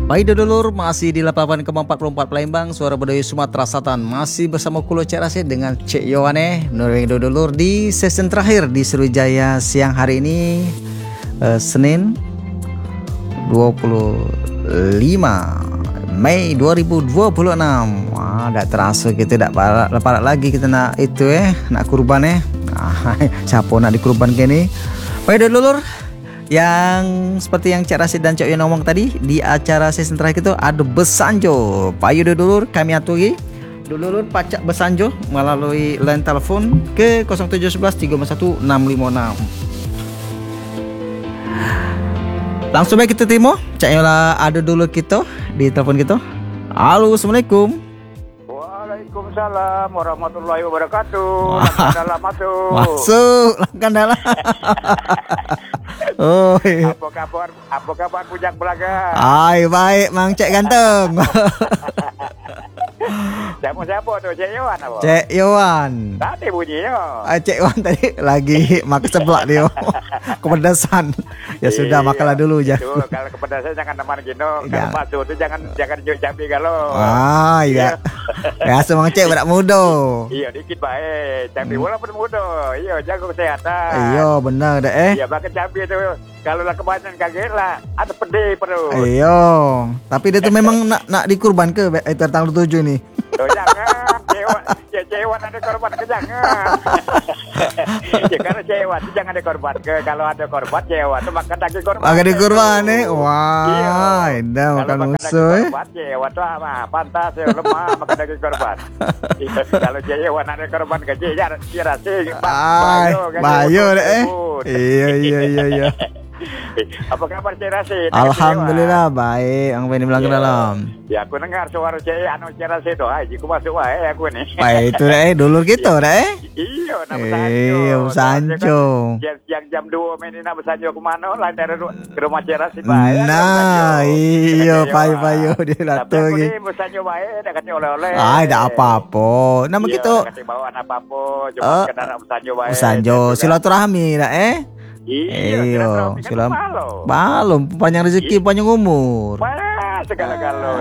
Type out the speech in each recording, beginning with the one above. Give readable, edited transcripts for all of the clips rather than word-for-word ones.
Baik dulur, masih di 88,44 Palembang, Suara Baduy Sumatera Selatan. Masih bersama Kulo Cek Rasid dengan Cek Yowane. Menurut dulur di season terakhir di Sriwijaya siang hari ini, Senin 25 Mei 2026. Wah, tidak terasa kita tidak parat lagi kita nak itu nak kurban siapa nak dikurban kini. Baik dulur, yang seperti yang Cak Rasid dan Cak Yon ngomong tadi, di acara season terakhir itu ada besanjo. Payu dulur, kami aturi dulur pacak besanjo melalui line telepon ke 0711 351 656. Langsung baik kita terima Cak Yola ada dulu kita di telepon kita. Halo, assalamualaikum. Waalaikumsalam warahmatullahi wabarakatuh. Langkan dalam masuk. Masuk, langkan dalam. Oh, iya. Apa kabar bujang belaga? Ay, baik Mang Cek ganteng. Siapa tu Cek Yowan apa? Cek Yowan. Tadi bunyinya. Cek Yowan tadi lagi makan seblak dia. Kepedasan. Ya sudah, makanlah dulu ya. Itu kalau kepedasan jangan teman gino. Kalau masuk tu jangan jambi kalau. Ah, iya. Biasa Mang Cek berak muda. Iya, dikit baik. Jambi walaupun muda. Iya, jaga kesehatan. Iya, benar dah Iya, makan jambi tu kalau lah kebanyakan kaget lah ada pedih perut. Iya, tapi dia tu memang nak dikurban ke itu tanggal 7 ni. Oh, jangan, cewek ada korban ke jangan. Ya, kalau cewek itu jangan ada korban ke. Kalau ada korban cewek itu makan daging korban. Makan daging korban wah, indah makan musuh. Korban cewek itu apa? Pantas ya lemah makan daging korban. Kalau cewek ada korban ke cewek, sih. Bayo deh. Iya. Apa kabar Cik Rasid? Alhamdulillah baik. Ang Penny bilang ke dalam. Ya aku dengar suara Cik Cik Rasid doa. Aku masuk aku ni. Baik itu dulur kita Iya, nak bersanjo. Jam 2 main nak bersanjo ke mana? Lain dari ke rumah Cik Rasid. Nah, iya payu dia datang lagi. Tapi aku bersanjo baik, dah kata oleh-oleh. Tak apa-apa. Nama kita kata bawa apa-apa, cuma kendaraan bersanjo baik. Bersanjo silaturahmi dah Iya, balum panjang rezeki, panjang umur. Segala-gala.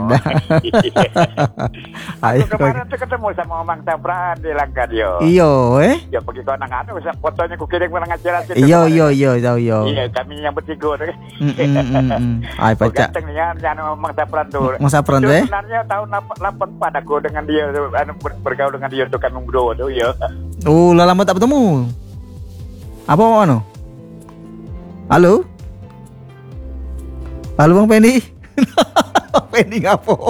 Ayo. Kemarin tu ketemu sama Mang Tapran di Langkat yo. Iyo, Ya pergi ke nang fotonya ku kirim ke nang acara situ. Iyo, tahu yo. Iya, kami yang bertiga tu. Ai pacak. Ganteng ni kan Mang Tapran tu. Mang Tapran tu sebenarnya tahun 84 aku dengan dia bergaul dengan dia tu kami berdua tu ya. Oh, lama tak bertemu. Apa mana? Halo Bang Penny. Penny ngapo?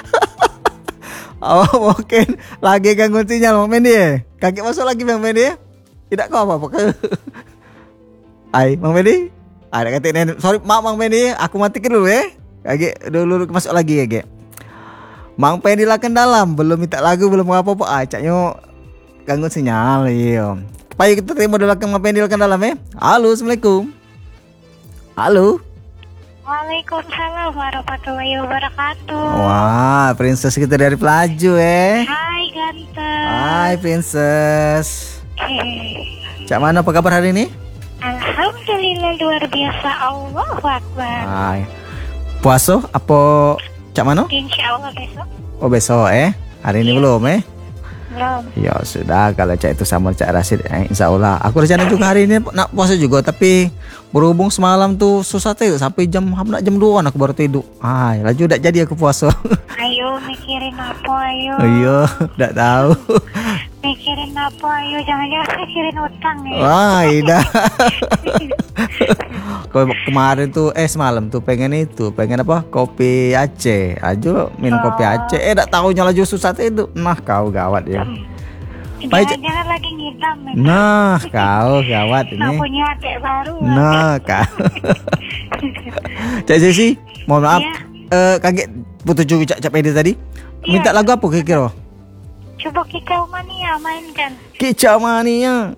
Oh, mungkin lagi gangguan sinyal Bang Penny Kaki masuk lagi Bang Penny Tidak kau apa-apa ke? Hai Bang Penny. Ada kata nenek. Sorry, maaf Bang Penny, aku matikan dulu Kaki dulu masuk lagi Bang Penny lah kan dalam, belum minta lagu, belum apa-apa. Acaknya gangguan sinyal. Iya. Baik, kita terima dulu Bang Penny kan dalam Halo, assalamualaikum. Halo. Waalaikumsalam warahmatullahi wabarakatuh. Wah, princess kita dari Pelaju Hai ganteng. Hai princess. Cak mana apa kabar hari ini? Alhamdulillah luar biasa, Allahu Akbar. Hai. Puasa apa cak mana? Insya Allah besok. Oh besok Hari ini belum Belum. Ya sudah, kalau Cak itu sama Cak Rasid insya Allah. Aku rencana juga hari ini nak puasa juga, tapi berhubung semalam tuh susah sampai jam 2 aku baru tidur. Laju udah jadi aku puasa. Ayo mikirin apa ayo. Iya, udah tahu. Mikirin apa ayo, jangan mikirin utang Ida. Kemarin tuh semalam tuh pengen apa? Kopi Aceh. Ajo minum kopi Aceh. Tak tahunya laju susah itu. Nah, kau gawat ya. Jangan lagi ngidam. Nah, kau gawat ini. Punya adik baru. Nah, kau. Cak Jesi, mohon maaf. Kaget putus juga Cak Pedi tadi. Minta lagu apa kira-kira? Coba Kicau Mania mainkan. Kicau Mania.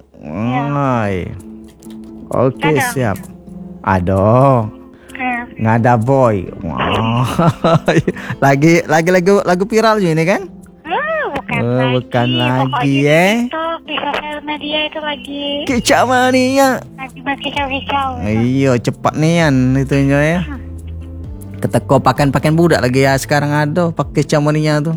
Oke, siap. Aduh. Ngada boy. Lagi lagu viral juga ini kan? Bukan lagi di sosial media itu lagi Kicau Mania. Lagi kicau-kicau. Iya, cepat nian itunya Keteko pakaian budak lagi ya sekarang ada pakai camoninya tuh.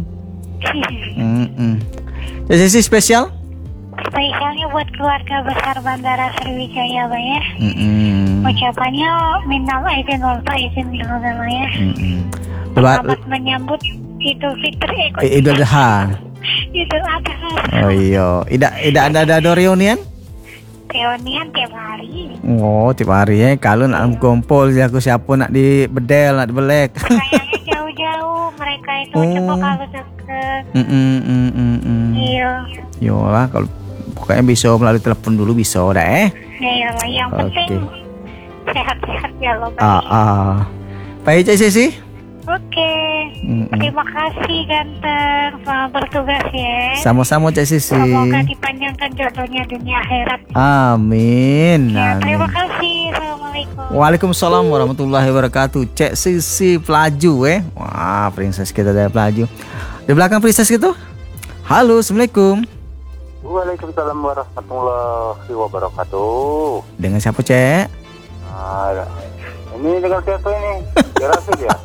Ya sisi spesial? Spesialnya buat keluarga besar Bandara Sriwijaya, Bang ya. Ucapannya minal aidin wal faizin dulu, Bang ya. Selamat menyambut Idul Fitri. Idul Adha. Idul Adha. Oh iya, tidak ada reunian? Reunian tiap hari. Oh, tiap hari ya. Kalau nak kumpul aku siapa nak dibedel, nak dibelek. Kayaknya jauh-jauh mereka itu coba kalau deket. Iya. Yolah, kalau pokoknya bisa melalui telepon dulu bisa dah Iya, yang penting sehat-sehat ya lo. Baik Cik Sisi. Oke. Terima kasih ganteng, selamat bertugas ya. Sama-sama Cik Sisi. Semoga dipanjangkan jodohnya dunia akhirat. Amin. Ya, terima kasih. Assalamualaikum. Waalaikumsalam warahmatullahi wabarakatuh. Cik Sisi Pelaju Wah, princess kita dari Pelaju. Di belakang princess gitu. Halo, Assalamualaikum. Waalaikumsalam warahmatullahi wabarakatuh. Dengan siapa, Cek? Ini dengan siapa ini? Rasid ya?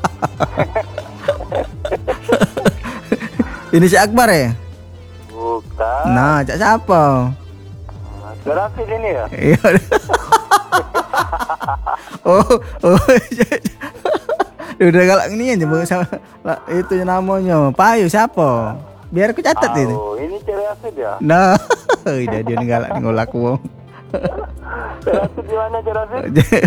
Ini Cik Akbar ya? Bukan. Nah, Cak siapa? Rasid ini ya? Iya. oh. Udah galak ini aja itu namanya. Payu siapa? Biar aku catat itu. Oh, ini Cik Rasid ya? Nah, dia galak ngolak wong. Cik Rasid di mana Cik Rasid?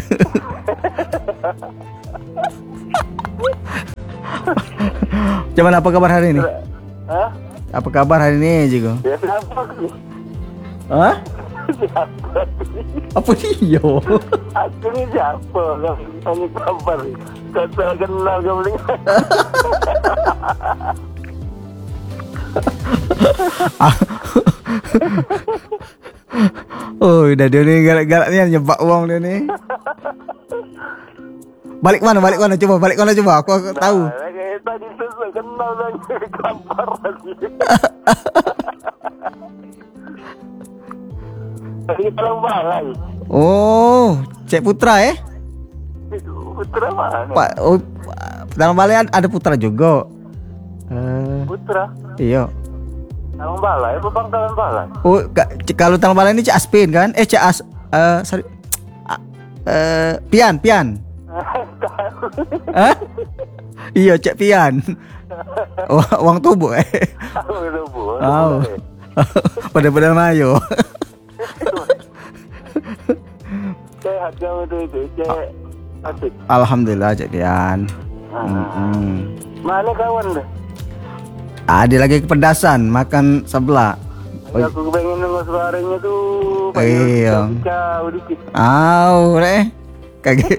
Cuman apa kabar hari ini? Hah? Apa kabar hari ini, Jigo? Ya siapa? Hah? Siapa? Apa dia? Aku ni siapa? Tanya kabar. Kata kenal kau boleh. Oh, udah dia ni galak-galak ni nyebak uang dia ni. Balik mana? Coba balik mana coba. Aku tahu. Tadi saya kenal dan kabar lagi. Tadi Talang Balai. Oh, Cik Putra Putra mana? Pak, Talang Balai ada Putra juga. Putra? Iya. Talang Balai apa Bang Talang Balai? Oh, kalau Talang Balai ini Cik Aspin kan? Sorry. Pian. Hah? Iya, Cik Pian. Uang tubuh Oh. Pada mayo. Sehat kamu itu, Cik Asyik. Alhamdulillah, Cik Pian. Mana kawan dah? Ada lagi kepedasan, makan sebelah. Aku pengen nengok suaranya tuh. Iya. Jauh dikit. Kaget.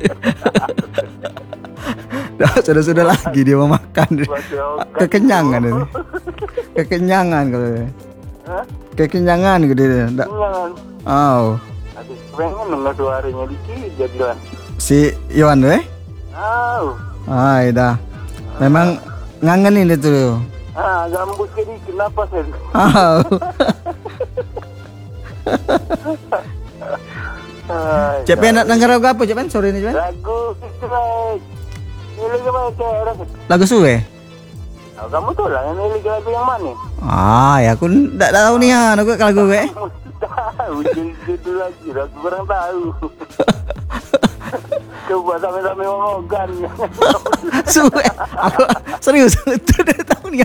Sudah lagi dia mau makan. Kekenyangan ini. Kekenyangan kalau dia. Kekenyangan gitu dia. Kekenyangan. Aduh, pengen nengok suaranya dikit jadilah. Si Iwan dah. Memang ngangenin itu. Gambus ke dikit kenapa sih? Cepen nak denger lagu apa Cepen sore ini Cepen? Lagu Milih apa? Lagu suwe? Kamu tuh lah yang milih lagu yang mana? Ya aku tak tahu nih aku lagu gue. Tahu judul lagi aku kurang tahu. Coba sampai ngomogan. Suwe. Aku serius itu dari tahun nih.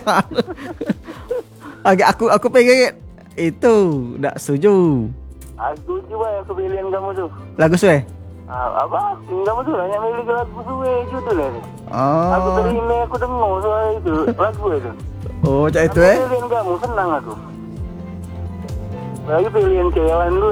Aku pengen itu enggak setuju. Aku coba yang pilihan kamu tuh. Lagu suwe? Apa? Kamu tuh hanya milih lagu suwe judulnya. Aku terima aku dengar soal itu lagu itu. Oh, cak itu pilihan kamu senang aku. Lagi pilihan cewek dulu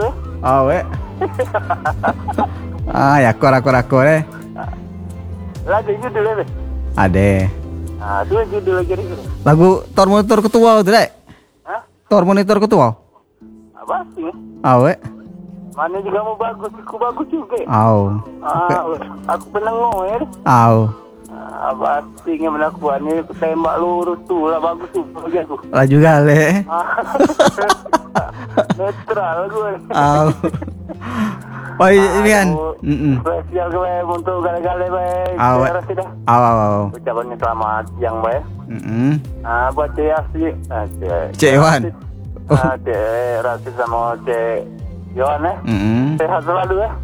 ya rakor Lagu judulnya Ade. Itu judul lagi itu. Lagu Tor Monitor Ketua itu dek. Hah? Tor Monitor Ketua. Apa sih? Mana juga mau bagus, aku bagus juga. Aku pernah ngoel. Apa sih yang melakukannya? Aku tembak lurus tuh lah bagus tuh bagi aku. Laju gale. Netral gue. Oh Pian. Spesial gue untuk gale-gale baik. Ucapannya selamat siang baik. Buat Cek Asli. Cek Iwan. Cek Rasi sama Cek Yohan ya. Sehat selalu ya.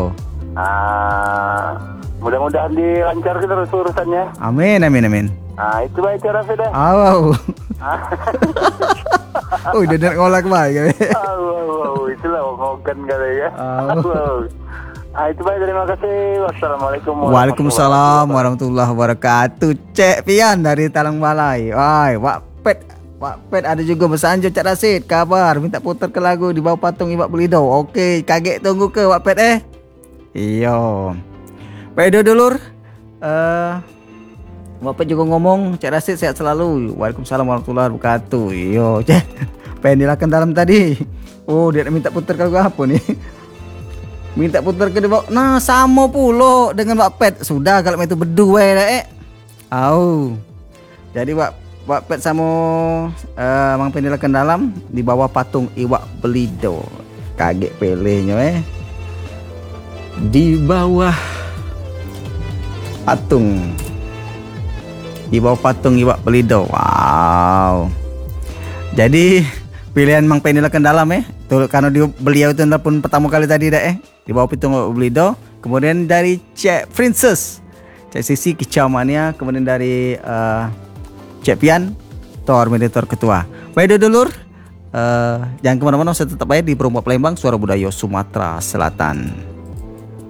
Mudah-mudahan dilancarkan terus urusannya. Amin. Itu baik cara sudah. Udah nak ngolak baik. Itulah ngokan kali ya. Itu baik, terima kasih. Wassalamualaikum. Waalaikumsalam warahmatullahi wabarakatuh. Cek Pian dari Talang Balai. Wak Pet ada juga Besanjo Cak Rasid. Kabar minta putar ke lagu di bawah patung Iwak Belido. Okey, kaget tunggu ke Wak Pet Iyo. Pedo dulur. Bapak juga ngomong Cak Rasid sehat selalu. Waalaikumsalam warahmatullahi wabarakatuh. Iyo, Cek. Pendilakan dalam tadi. Oh, dia minta putar ke lagu apa nih? Minta putar ke bawah. Nah, sama pula dengan Wak Pet. Sudah kalau itu berdua Jadi Wak Pet sama Mang Pendilakan dalam di bawah patung Iwak Belido. Kaget pelenya di bawah patung Iwak Belido. Wow. Jadi pilihan Mang Pendilakan dalam tuh karena beliau itu pun pertama kali tadi di bawah patung Iwak Belido. Kemudian dari Cek Princess, Cek Sisi Kicauannya, kemudian dari Cek Pian, Tor Mediator Ketua. Baik dulur, jangan kemana-mana, saya tetap di Perumpak Palembang, Suara Budaya Sumatera Selatan.